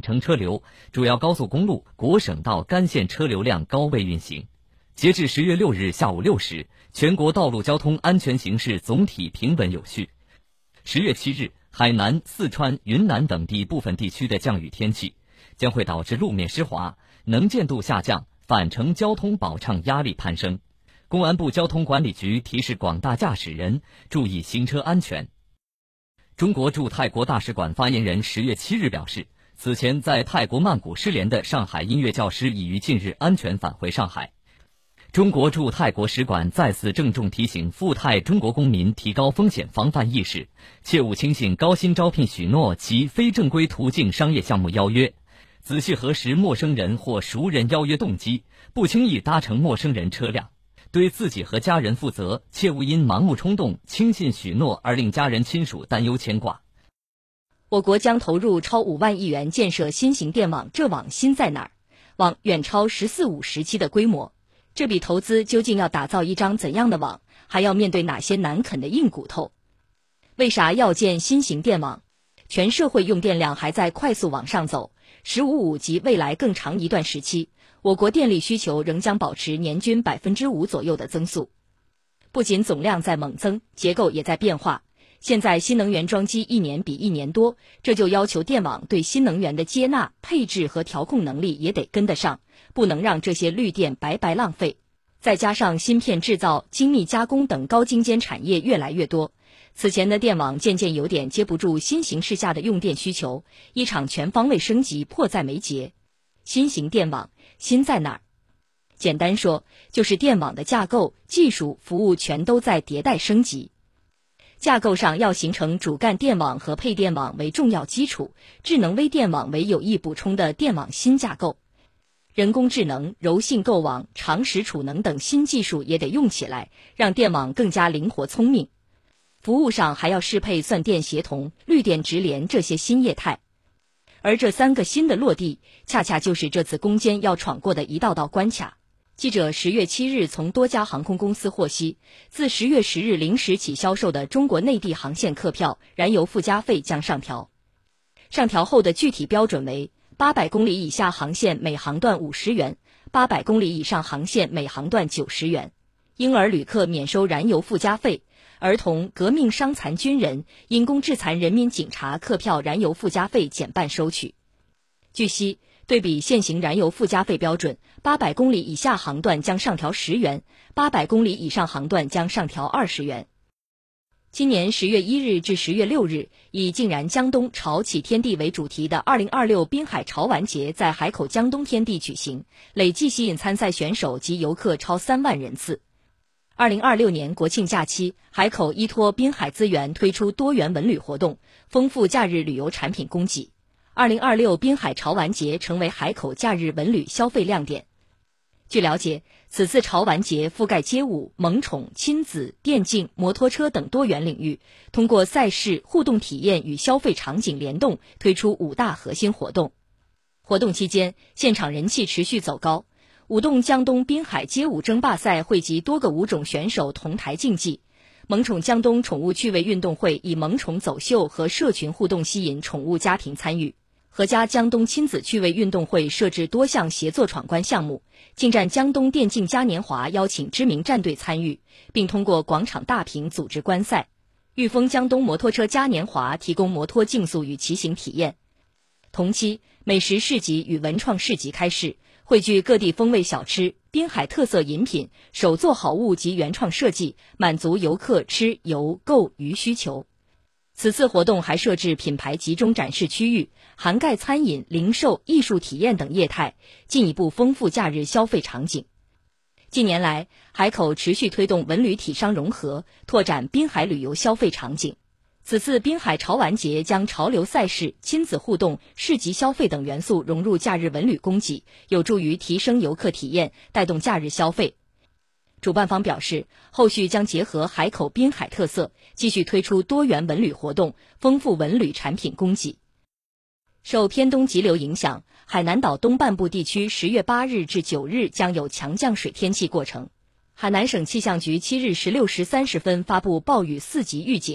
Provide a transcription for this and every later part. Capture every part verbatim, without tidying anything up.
程车流，主要高速公路、国省道干线车流量高位运行。截至十月六日下午六时，全国道路交通安全形势总体平稳有序。十月七日，海南、四川、云南等地部分地区的降雨天气将会导致路面湿滑、能见度下降，返程交通保畅压力攀升。公安部交通管理局提示广大驾驶人注意行车安全。中国驻泰国大使馆发言人十月七日表示，此前在泰国曼谷失联的上海音乐教师已于近日安全返回上海。中国驻泰国使馆再次郑重提醒赴泰中国公民提高风险防范意识，切勿轻信高薪招聘许诺及非正规途径商业项目邀约，仔细核实陌生人或熟人邀约动机，不轻易搭乘陌生人车辆。对自己和家人负责，切勿因盲目冲动、轻信许诺而令家人亲属担忧牵挂。 我国将投入超五万亿元建设新型电网，这网新在哪儿？网远超“十四五”时期的规模，这笔投资究竟要打造一张怎样的网？还要面对哪些难啃的硬骨头？为啥要建新型电网？全社会用电量还在快速往上走，“十五五”及未来更长一段时期，我国电力需求仍将保持年均百分之五左右的增速。不仅总量在猛增，结构也在变化。现在新能源装机一年比一年多，这就要求电网对新能源的接纳、配置和调控能力也得跟得上，不能让这些绿电白白浪费。再加上芯片制造、精密加工等高精尖产业越来越多，此前的电网渐渐有点接不住新形势下的用电需求，一场全方位升级迫在眉睫。新型电网新在哪儿？简单说，就是电网的架构、技术、服务全都在迭代升级。架构上要形成主干电网和配电网为重要基础，智能微电网为有益补充的电网新架构。人工智能、柔性构网、长时储能等新技术也得用起来，让电网更加灵活聪明。服务上还要适配算电协同、绿电直连这些新业态。而这三个新的落地，恰恰就是这次攻坚要闯过的一道道关卡。记者十月七日从多家航空公司获悉，自十月十日零时起销售的中国内地航线客票燃油附加费将上调。上调后的具体标准为八百公里以下航线每航段五十元，八百公里以上航线每航段九十元。婴儿旅客免收燃油附加费，儿童、革命伤残军人、因公致残人民警察客票燃油附加费减半收取。据悉，对比现行燃油附加费标准，八百公里以下航段将上调十元，八百公里以上航段将上调二十元。今年十月一日至十月六日，以竟然江东潮起天地为主题的二零二六滨海潮玩节在海口江东天地举行，累计吸引参赛选手及游客超三万人次。二零二六年国庆假期，海口依托滨海资源推出多元文旅活动，丰富假日旅游产品供给。二零二六滨海潮玩节成为海口假日文旅消费亮点。据了解，此次潮玩节覆盖街舞、萌宠、亲子、电竞、摩托车等多元领域，通过赛事、互动体验与消费场景联动，推出五大核心活动。活动期间，现场人气持续走高。舞动江东滨海街舞争霸赛汇集多个舞种选手同台竞技，萌宠江东宠物趣味运动会以萌宠走秀和社群互动吸引宠物家庭参与。合家江东亲子趣味运动会设置多项协作闯关项目，近战江东电竞嘉年华邀请知名战队参与，并通过广场大屏组织观赛。裕丰江东摩托车嘉年华提供摩托竞速与骑行体验。同期，美食市集与文创市集开市，汇聚各地风味小吃、滨海特色饮品、手作好物及原创设计，满足游客吃、游、购、娱需求。此次活动还设置品牌集中展示区域，涵盖餐饮、零售、艺术体验等业态，进一步丰富假日消费场景。近年来，海口持续推动文旅体商融合，拓展滨海旅游消费场景。此次滨海潮玩节将潮流赛事、亲子互动、市集消费等元素融入假日文旅供给，有助于提升游客体验，带动假日消费。主办方表示，后续将结合海口滨海特色，继续推出多元文旅活动，丰富文旅产品供给。受偏东急流影响，海南岛东半部地区十月八日至九日将有强降水天气过程。海南省气象局七日十六时三十分发布暴雨四级预警，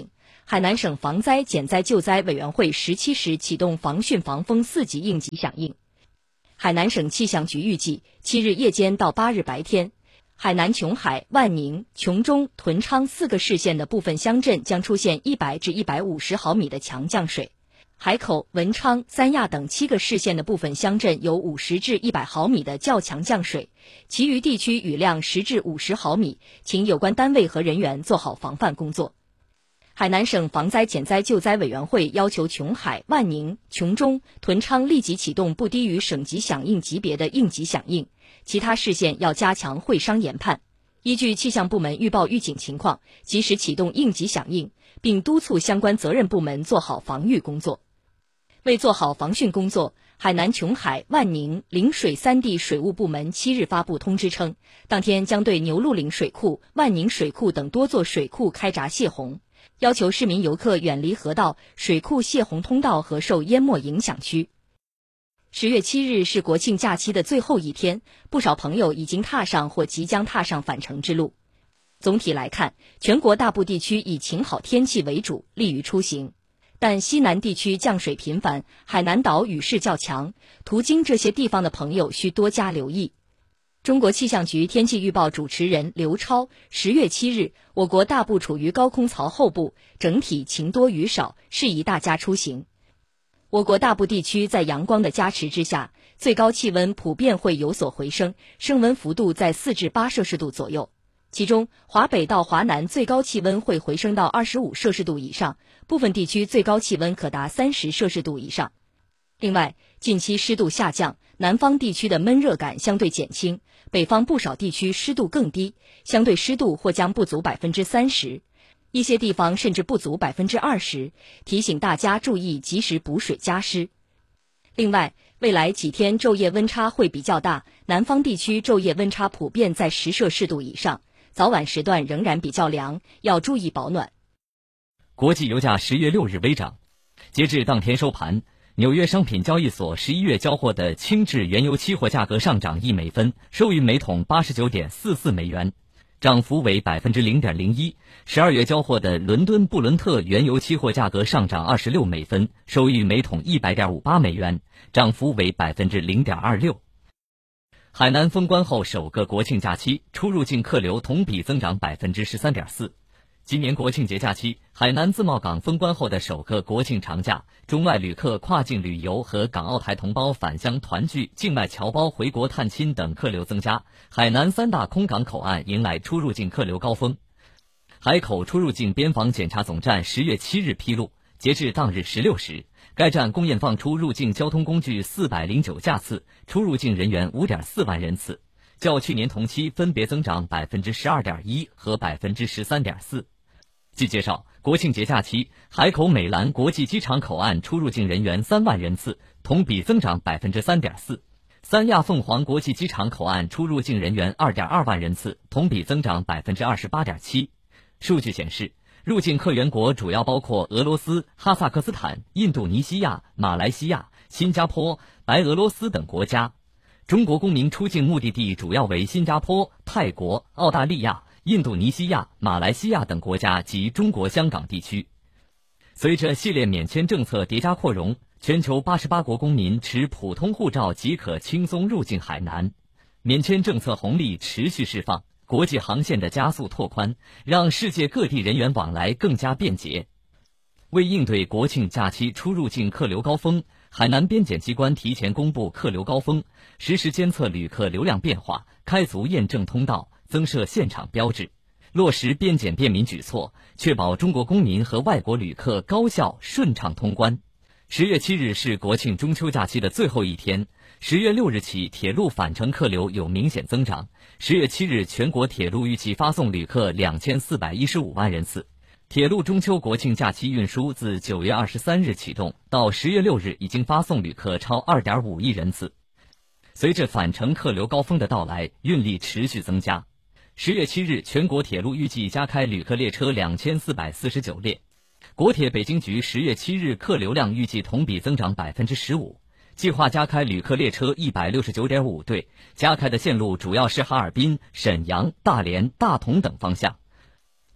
海南省防灾减灾救灾委员会十七时启动防汛防风四级应急响应。海南省气象局预计，七日夜间到八日白天，海南琼海、万宁、琼中、屯昌四个市县的部分乡镇将出现一百至一百五十毫米的强降水。海口、文昌、三亚等七个市县的部分乡镇有五十至一百毫米的较强降水，其余地区雨量十至五十毫米，请有关单位和人员做好防范工作。海南省防灾减灾救灾委员会要求琼海、万宁、琼中、屯昌立即启动不低于省级响应级别的应急响应，其他市县要加强会商研判，依据气象部门预报预警情况，及时启动应急响应，并督促相关责任部门做好防御工作。为做好防汛工作，海南琼海、万宁、陵水三地水务部门七日发布通知称，当天将对牛鹿岭水库、万宁水库等多座水库开闸泄洪，要求市民游客远离河道、水库泄洪通道和受淹没影响区。十月七日是国庆假期的最后一天，不少朋友已经踏上或即将踏上返程之路。总体来看，全国大部地区以晴好天气为主，利于出行。但西南地区降水频繁，海南岛雨势较强，途经这些地方的朋友需多加留意。中国气象局天气预报主持人刘超，十月七日，我国大部处于高空槽后部，整体晴多雨少，适宜大家出行。我国大部地区在阳光的加持之下，最高气温普遍会有所回升，升温幅度在四至八摄氏度左右。其中，华北到华南最高气温会回升到二十五摄氏度以上，部分地区最高气温可达三十摄氏度以上。另外，近期湿度下降，南方地区的闷热感相对减轻，北方不少地区湿度更低，相对湿度或将不足百分之三十，一些地方甚至不足百分之二十，提醒大家注意及时补水加湿。另外，未来几天昼夜温差会比较大，南方地区昼夜温差普遍在十摄氏度以上，早晚时段仍然比较凉，要注意保暖。 国际油价十月六日微涨，截至当天收盘，纽约商品交易所十一月交货的轻质原油期货价格上涨一美分，收于每桶八十九点四四美元，涨幅为百分之零点零一。十二月交货的伦敦布伦特原油期货价格上涨二十六美分，收于每桶一百点五八美元，涨幅为百分之零点二六。海南封关后首个国庆假期，出入境客流同比增长百分之十三点四。今年国庆节假期，海南自贸港封关后的首个国庆长假，中外旅客跨境旅游和港澳台同胞返乡团聚、境外侨胞回国探亲等客流增加，海南三大空港口岸迎来出入境客流高峰。海口出入境边防检查总站十月七日披露，截至当日十六时，该站共验放出入境交通工具四百零九架次，出入境人员五点四万人次，较去年同期分别增长百分之十二点一和百分之十三点四。据介绍，国庆节假期，海口美兰国际机场口岸出入境人员三万人次，同比增长百分之三点四；三亚凤凰国际机场口岸出入境人员二点二万人次，同比增长百分之二十八点七。数据显示，入境客源国主要包括俄罗斯、哈萨克斯坦、印度尼西亚、马来西亚、新加坡、白俄罗斯等国家。中国公民出境目的地主要为新加坡、泰国、澳大利亚、印度尼西亚、马来西亚等国家及中国香港地区。随着系列免签政策叠加扩容，全球八十八国公民持普通护照即可轻松入境海南。免签政策红利持续释放，国际航线的加速拓宽，让世界各地人员往来更加便捷。为应对国庆假期出入境客流高峰，海南边检机关提前公布客流高峰，实时监测旅客流量变化，开足验证通道，增设现场标志，落实边检便民举措，确保中国公民和外国旅客高效顺畅通关。十月七日是国庆中秋假期的最后一天，十月六日起铁路返程客流有明显增长。十月七日全国铁路预计发送旅客两千四百一十五万人次。铁路中秋国庆假期运输自九月二十三日启动，到十月六日已经发送旅客超二点五亿人次。随着返程客流高峰的到来，运力持续增加。十月七日，全国铁路预计加开旅客列车两千四百四十九列。国铁北京局十月七日客流量预计同比增长百分之十五，计划加开旅客列车一百六十九点五对，加开的线路主要是哈尔滨、沈阳、大连、大同等方向。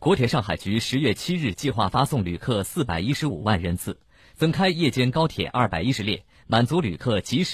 国铁上海局十月七日计划发送旅客四百一十五万人次，增开夜间高铁二百一十列，满足旅客及时